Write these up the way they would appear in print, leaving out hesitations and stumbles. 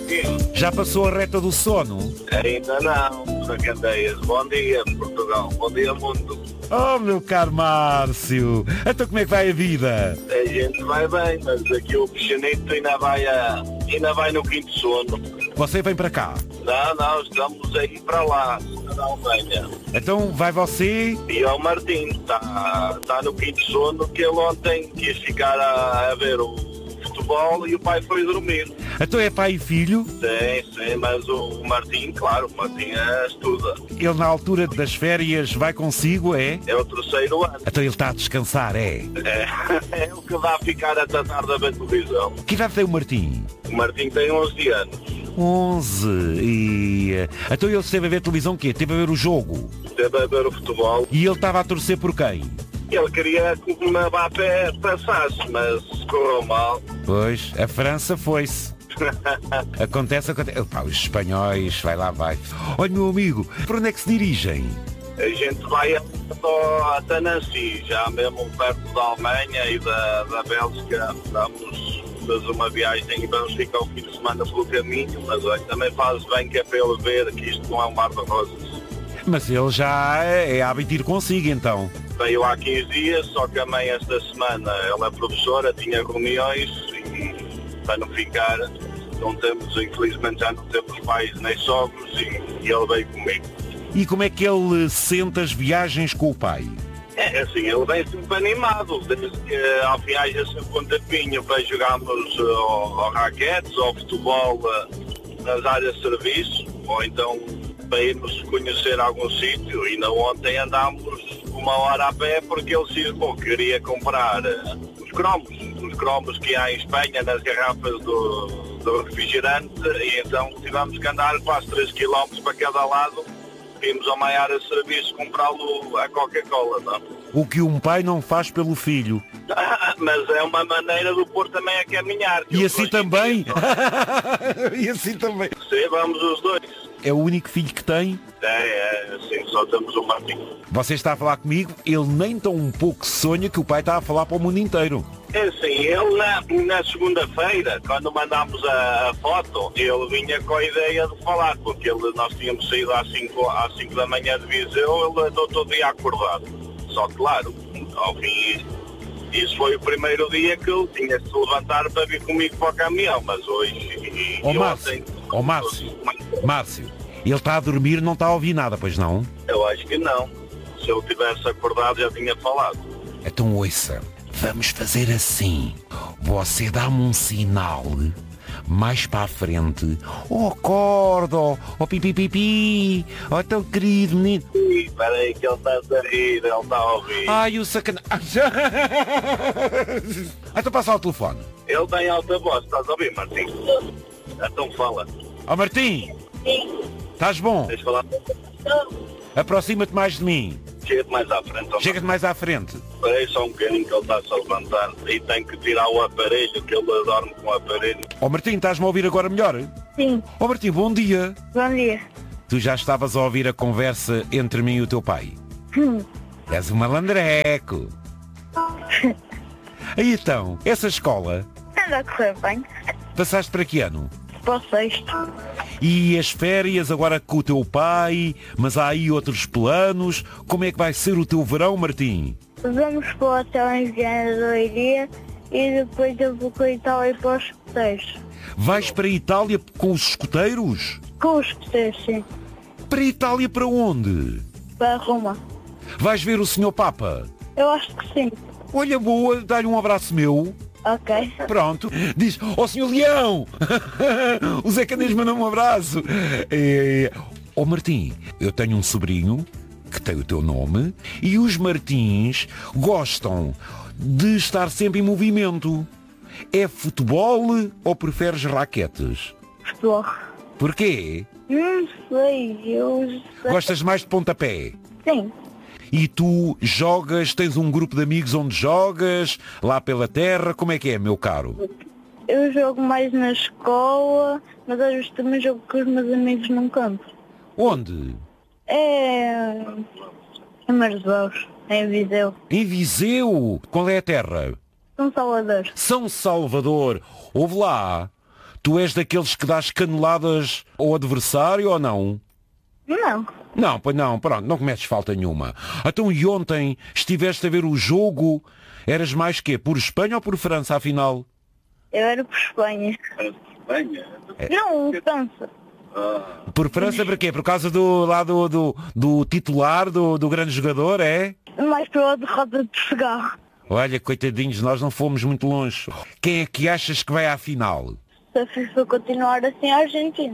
Martim. Já passou a reta do sono? Ainda não, Sacandeias. Bom dia, Portugal. Bom dia, mundo. Oh, meu caro Márcio, então como é que vai a vida? A gente vai bem, mas aqui o pequenito ainda vai no quinto sono. Você vem para cá? Não, estamos aí para lá, na Alemanha. Então vai você? E o Martim está no quinto sono, que ele ontem quis ficar a ver o futebol e o pai foi dormir. Então é pai e filho? Sim, mas o Martim, claro, o Martim estuda. Ele na altura das férias vai consigo, é? É o terceiro ano. Então ele está a descansar, é? É o que dá a ficar até tarde a ver televisão. Que idade tem o Martim? O Martim tem 11 anos. 11. Então ele esteve a ver televisão o quê? Esteve a ver o jogo? Esteve a ver o futebol. E ele estava a torcer por quem? Ele queria que o Mbappé passasse, mas correu mal. Pois, a França foi-se. Acontece. Pá, os espanhóis, vai. Olha, meu amigo, para onde é que se dirigem? A gente vai até Nancy, já mesmo perto da Alemanha e da Bélgica. Vamos fazer uma viagem e vamos ficar o fim de semana pelo caminho, mas olha, também faz bem que é para ele ver que isto não é um mar de rosas. Mas ele já é hábito ir consigo, então. Veio há 15 dias, só que a mãe esta semana, ela é professora, tinha reuniões e para não ficar, não temos, infelizmente já não temos pais nem sogros e ele veio comigo. E como é que ele sente as viagens com o pai? É assim, ele vem sempre animado, desde que ao viagem sempre um tempinho para jogarmos ao raquetes, ao futebol nas áreas de serviço, ou então para irmos conhecer algum sítio. E na ontem andámos 1 hora a pé porque ele cismou que queria comprar os cromos que há em Espanha nas garrafas do refrigerante, e então tivemos que andar quase 3 km para cada lado. Vimos ao uma área de serviço comprá-lo a Coca-Cola, não? O que um pai não faz pelo filho. Mas é uma maneira do pôr também a caminhar. E assim também? E assim também? Sim, vamos os dois. É o único filho que tem? Sim, só temos um Martim. Você está a falar comigo, ele nem tão um pouco sonha que o pai está a falar para o mundo inteiro. É assim, ele na segunda-feira, quando mandámos a foto, ele vinha com a ideia de falar, porque nós tínhamos saído às 5 da manhã de Viseu, ele andou todo dia acordado. Só que, claro, ao fim, isso foi o primeiro dia que ele tinha de se levantar para vir comigo para o caminhão, mas hoje Márcio, ele está a dormir, não está a ouvir nada, pois não? Eu acho que não. Se eu tivesse acordado já tinha falado. Então ouça, vamos fazer assim. Você dá-me um sinal mais para a frente. Oh, acorda, oh pipi, oh tão querido menino. Espera aí que ele está a rir, ele está a ouvir. Ai, o sacana... Então passa ao telefone. Ele tem alta voz, estás a ouvir, Martim? Então fala. Ó Martim, estás bom? Deixa falar. Aproxima-te mais de mim. Chega-te mais à frente. Chega-te mais à frente. Espera aí só um bocadinho que ele está-se a levantar e tem que tirar o aparelho, que ele dorme com o aparelho. Ó Martim, estás-me a ouvir agora melhor? Sim. Ó Martim, bom dia. Bom dia. Tu já estavas a ouvir a conversa entre mim e o teu pai? És um malandreco. Aí então, essa escola, Anda a correr bem. passaste para que ano? Para o sexto. E as férias agora com o teu pai, mas há aí outros planos. Como é que vai ser o teu verão, Martim? Vamos para o hotel em Viana do Leiria e depois eu vou com a Itália para os escuteiros. Vais para a Itália com os escuteiros? Com os escuteiros, sim. Para a Itália para onde? Para Roma. Vais ver o Senhor Papa? Eu acho que sim. Olha, boa, dá-lhe um abraço meu. Ok. Pronto, diz, ó Senhor Leão, o Zé Canis mandou um abraço. Ó Martim, eu tenho um sobrinho que tem o teu nome e os Martins gostam de estar sempre em movimento. É futebol ou preferes raquetes? Futebol. Porquê? Não sei, eu sei. Gostas mais de pontapé? Sim. E tu jogas, tens um grupo de amigos onde jogas, lá pela terra, como é que é, meu caro? Eu jogo mais na escola, mas às vezes também jogo com os meus amigos num campo. Onde? É... em Marzeus, em Viseu. Em Viseu? Qual é a terra? São Salvador. São Salvador. Ouve lá. Tu és daqueles que dás caneladas ao adversário ou não? Não. Não, pois não, pronto, não cometes falta nenhuma. Então, e ontem estiveste a ver o jogo, eras mais quê? Por Espanha ou por França, afinal? Eu era por Espanha. Espanha? Não, França. Por França, para quê? Por causa do titular, do grande jogador, é? Mais pela derrota de Portugal. Olha, coitadinhos, nós não fomos muito longe. Quem é que achas que vai à final? Se a FIFA continuar assim, a Argentina.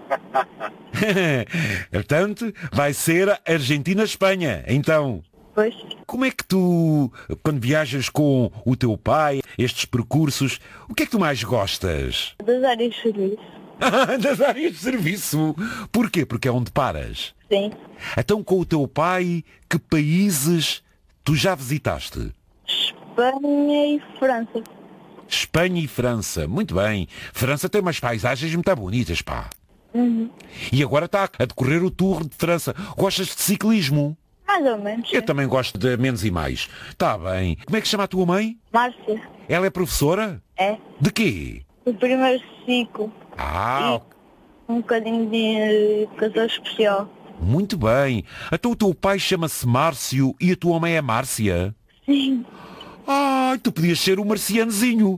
Portanto, vai ser Argentina-Espanha. Então, Pois. como é que tu, quando viajas com o teu pai, estes percursos, o que é que tu mais gostas? Das áreas de serviço. Das áreas de serviço. Porquê? Porque é onde paras. Sim. Então, com o teu pai, que países tu já visitaste? Espanha e França. Espanha e França. Muito bem. França tem umas paisagens muito bonitas, pá. E agora está a decorrer o Tour de França. Gostas de ciclismo? Mais ou menos. Eu sim. também gosto de menos e mais. Está bem. Como é que se chama a tua mãe? Márcia. Ela é professora? É. De quê? O primeiro ciclo. Ah, Um bocadinho de educação especial. muito bem. Então o teu pai chama-se Márcio e a tua mãe é Márcia? Sim. Ai, tu podias ser o marcianozinho.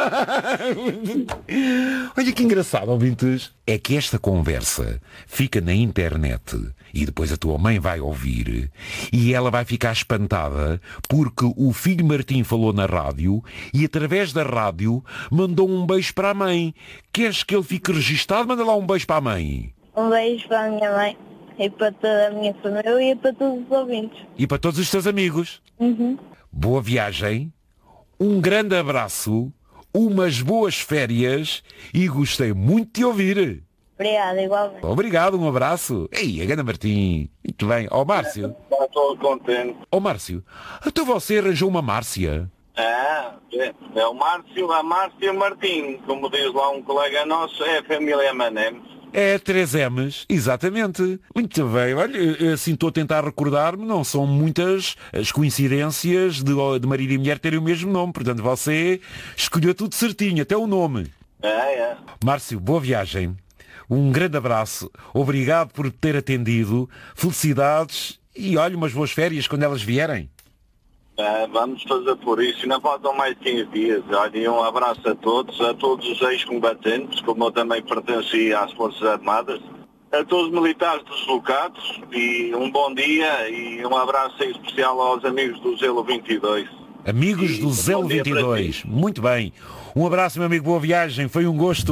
Olha que engraçado, ouvintes. É que esta conversa fica na internet e depois a tua mãe vai ouvir e ela vai ficar espantada porque o filho Martim falou na rádio e através da rádio mandou um beijo para a mãe. Queres que ele fique registado? Manda lá um beijo para a mãe. Um beijo para a minha mãe e para toda a minha família e para todos os ouvintes. E para todos os teus amigos. Uhum. Boa viagem, um grande abraço, umas boas férias e gostei muito de te ouvir. Obrigada, igualmente. Obrigado, um abraço. Ei, a Gana Martim. Muito bem. Ó Márcio. Estou contente. Ó Márcio. Então você arranjou uma Márcia. É o Márcio, a Márcia Martim, como diz lá um colega nosso, é a família Manemes. É 3Ms, exatamente. Muito bem. Olha, assim estou a tentar recordar-me, não são muitas as coincidências de marido e mulher terem o mesmo nome. Portanto, você escolheu tudo certinho, até o nome. É. Márcio, boa viagem. Um grande abraço. Obrigado por ter atendido. Felicidades e olha, umas boas férias quando elas vierem. Vamos fazer por isso. Ainda faltam mais 15 dias. Olha, e um abraço a todos os ex-combatentes, como eu também pertencia às Forças Armadas, a todos os militares deslocados e um bom dia e um abraço em especial aos amigos do Zelo 22. Amigos do Zelo 22. Muito bem. Um abraço, meu amigo. Boa viagem. Foi um gosto.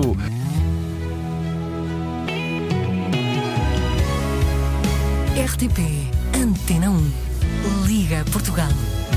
RTP Antena 1 Liga Portugal.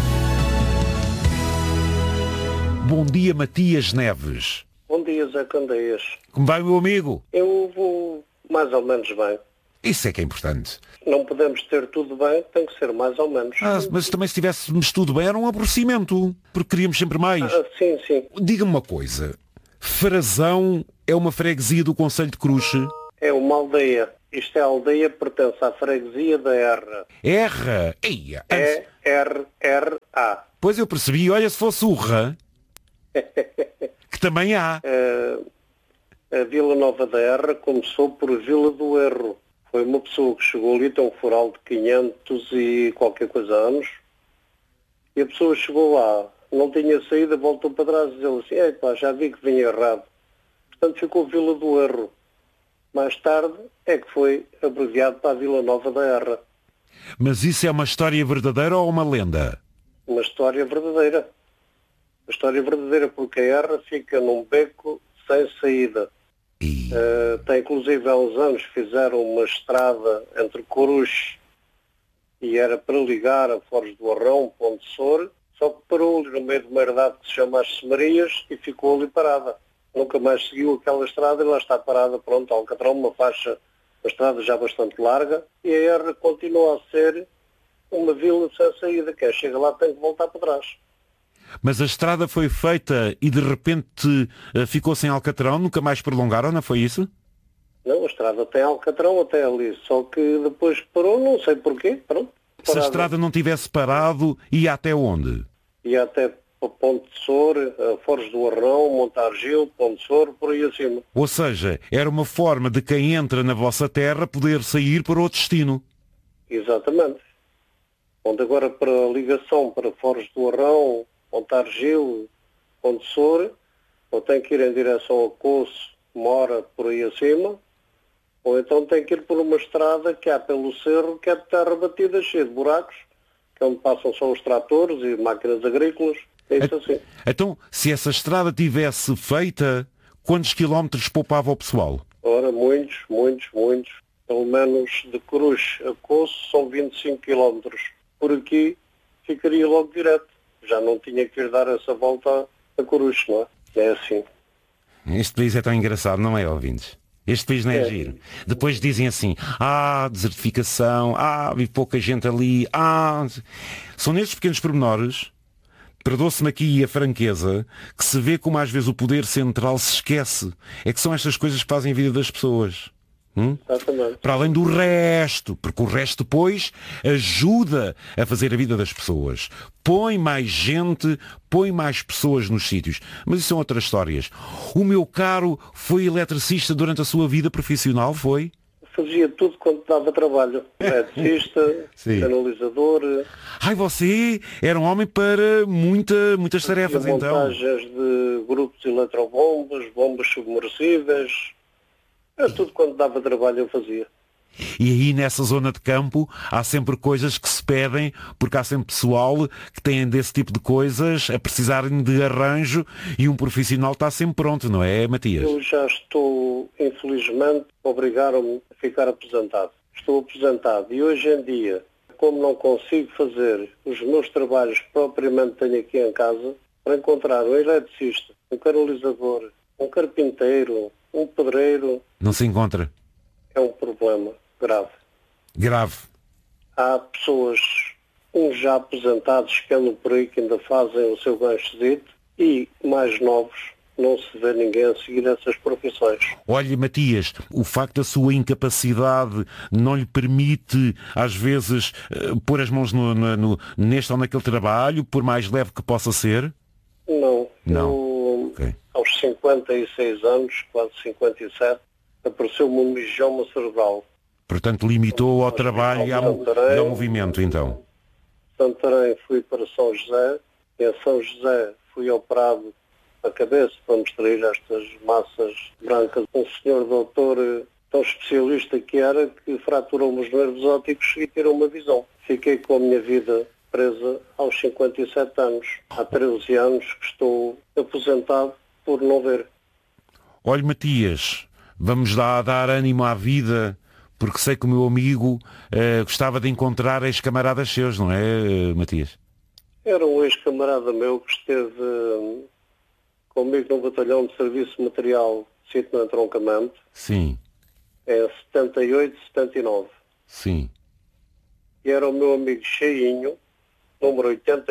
Bom dia, Matias Neves. Bom dia, Zé Candeias. Como vai, meu amigo? Eu vou mais ou menos bem. Isso é que é importante. Não podemos ter tudo bem, tem que ser mais ou menos. Mas também se tivéssemos tudo bem era um aborrecimento, porque queríamos sempre mais. Sim. Diga-me uma coisa. Frazão é uma freguesia do concelho de Cruxe? É uma aldeia. Isto é a aldeia que pertence à freguesia da Erra. Erra? Eia. E-R-R-A. Pois eu percebi. Olha, se fosse urra, que também há. A Vila Nova da Erra começou por Vila do Erro. Foi uma pessoa que chegou ali, tem um foral de 500 e qualquer coisa anos. E a pessoa chegou lá, não tinha saída, voltou para trás e disse assim, epá, já vi que vinha errado. Portanto ficou Vila do Erro. Mais tarde é que foi abreviado para a Vila Nova da Erra. Mas isso é uma história verdadeira ou uma lenda? Uma história verdadeira. Uma história verdadeira porque a Erra fica num beco sem saída. Tem inclusive há uns anos fizeram uma estrada entre Coruche e era para ligar a Foz do Arrão, Ponte Sor, só que parou ali no meio de uma herdade que se chama As Semarias e ficou ali parada. Nunca mais seguiu aquela estrada e lá está parada, pronto, Alcatrão, uma faixa, uma estrada já bastante larga, e a Erra continua a ser uma vila sem saída, que é, chega lá tem que voltar para trás. Mas a estrada foi feita e de repente ficou sem Alcatrão, nunca mais prolongaram, não foi isso? Não, a estrada tem Alcatrão até ali, só que depois parou, não sei porquê, pronto. Se a estrada não tivesse parado, ia até onde? Ia até para Ponte de Sor, Foros do Arrão, Montargil, Ponte de Sor, por aí acima. Ou seja, era uma forma de quem entra na vossa terra poder sair para outro destino. Exatamente. Onde agora para a ligação para Foros do Arrão, Montargil, Ponte de Sor, ou tem que ir em direção a Coço, Mora, por aí acima, ou então tem que ir por uma estrada que há pelo cerro, que é de terra batida, cheia de buracos, que é onde passam só os tratores e máquinas agrícolas. É isso assim. Então, se essa estrada tivesse feita, quantos quilómetros poupava o pessoal? Ora, muitos. Pelo menos de Cruz a Coço são 25 quilómetros. Por aqui ficaria logo direto. Já não tinha que ir dar essa volta a Cruz, não é? É assim. Este país é tão engraçado, não é, ouvintes? Este país não é giro. Depois dizem assim, desertificação, vive pouca gente ali, São nestes pequenos pormenores, perdoe-se-me aqui a franqueza, que se vê como às vezes o poder central se esquece. É que são estas coisas que fazem a vida das pessoas. Exatamente. Para além do resto, porque o resto depois ajuda a fazer a vida das pessoas. Põe mais gente, põe mais pessoas nos sítios. Mas isso são outras histórias. O meu caro foi eletricista durante a sua vida profissional, foi? Fazia tudo quanto dava trabalho. Eletricista, canalizador. Você era um homem para muitas tarefas, então. Montagens de grupos eletrobombas, bombas submersíveis. Era tudo quanto dava trabalho eu fazia. E aí nessa zona de campo há sempre coisas que se pedem, porque há sempre pessoal que tem desse tipo de coisas a precisarem de arranjo e um profissional está sempre pronto, não é, Matias? Eu já estou, infelizmente, obrigaram-me a ficar aposentado. Estou aposentado e hoje em dia, como não consigo fazer os meus trabalhos que propriamente tenho aqui em casa, para encontrar um eletricista, um canalizador, um carpinteiro, um pedreiro... Não se encontra? É um problema grave. Grave? Há pessoas, uns já aposentados que andam por aí que ainda fazem o seu ganchozito e mais novos, não se vê ninguém a seguir essas profissões. Olha, Matias, o facto da sua incapacidade não lhe permite, às vezes, pôr as mãos neste ou naquele trabalho, por mais leve que possa ser? Não. Okay. Aos 56 anos, quase 57, apareceu-me um mioma cerebral. Portanto, limitou ao trabalho e ao movimento, então? Santarém fui para São José, e em São José fui operado a cabeça para me extrair estas massas brancas. Um senhor doutor tão especialista que era, que fraturou-me os nervos ópticos e tirou-me a visão. Fiquei com a minha vida presa aos 57 anos. Há 13 anos que estou aposentado por não ver. Olha, Matias, vamos lá dar ânimo à vida, porque sei que o meu amigo gostava de encontrar ex-camaradas seus, não é, Matias? Era um ex-camarada meu que esteve comigo no batalhão de serviço material, sítio no entroncamento. Sim. Em 78, 79. Sim. E era o meu amigo Cheinho, número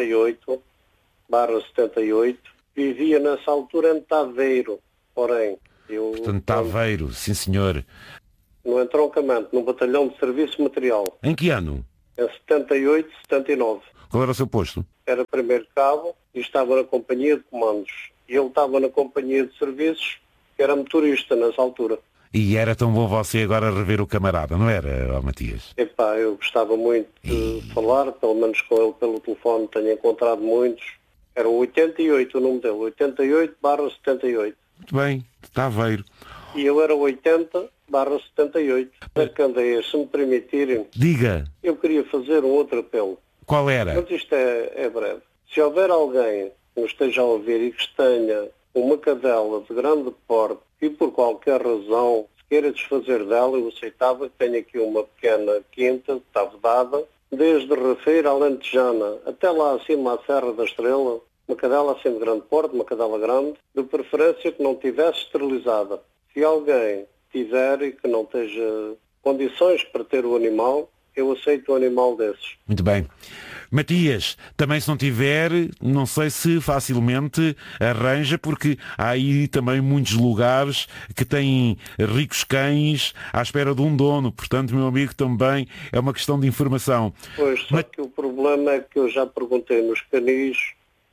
88/78, vivia nessa altura em Taveiro, porém... Portanto, Taveiro, sim senhor. No entroncamento, no batalhão de serviço material. Em que ano? Em 78, 79. Qual era o seu posto? Era primeiro cabo e estava na companhia de comandos. E ele estava na companhia de serviços, que era motorista nessa altura. E era tão bom você agora rever o camarada, não era, Matias? Eu gostava muito de falar, pelo menos com ele pelo telefone, tenho encontrado muitos. Era o 88 o nome dele, 88/78. Muito bem, Taveiro. E eu era 80/78. Candeias, se me permitirem... Diga. Eu queria fazer um outro apelo. Qual era? Mas isto é breve. Se houver alguém que nos esteja a ouvir e que tenha uma cadela de grande porte e por qualquer razão se queira desfazer dela, eu aceitava que tenha aqui uma pequena quinta, está vedada, desde Rafeira, Alentejana, até lá acima à Serra da Estrela, uma cadela assim de grande porte, uma cadela grande, de preferência que não tivesse esterilizada. Se alguém tiver e que não esteja condições para ter o animal, eu aceito um animal desses. Muito bem. Matias, também se não tiver, não sei se facilmente arranja, porque há aí também muitos lugares que têm ricos cães à espera de um dono. Portanto, meu amigo, também é uma questão de informação. Pois, só que o problema é que eu já perguntei nos canis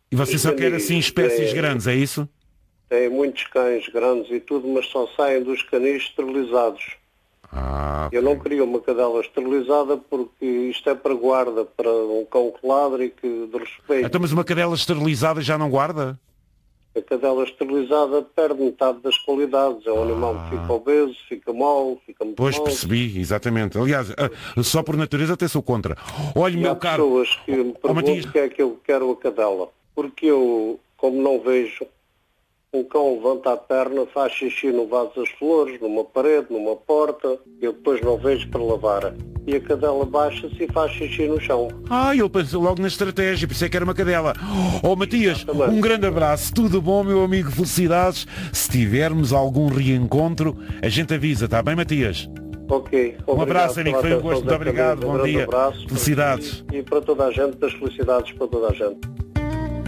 E você só quer assim espécies grandes, é isso? Tem muitos cães grandes e tudo, mas só saem dos canis esterilizados. Eu não queria uma cadela esterilizada porque isto é para guarda, para um cão que ladra e que de respeito. Então, mas uma cadela esterilizada já não guarda? A cadela esterilizada perde metade das qualidades. É um animal que fica obeso, fica mole, fica muito Pois, mal. percebi, exatamente. Aliás, só por natureza até sou contra. Olha, E meu há caro... pessoas que me perguntam o que é que eu quero a cadela. Porque eu, como não vejo, um cão levanta a perna, faz xixi no vaso das flores, numa parede, numa porta, eu depois não vejo para lavar. E a cadela baixa-se e faz xixi no chão. Ele pensou logo na estratégia, por isso é que era uma cadela. Matias, Exatamente. um grande abraço, tudo bom, meu amigo, felicidades. Se tivermos algum reencontro, a gente avisa, está bem, Matias? Ok. Um abraço, amigo, foi um gosto, muito Zé obrigado, Camilo. bom Grande dia. abraço Felicidades. E para toda a gente, das felicidades para toda a gente.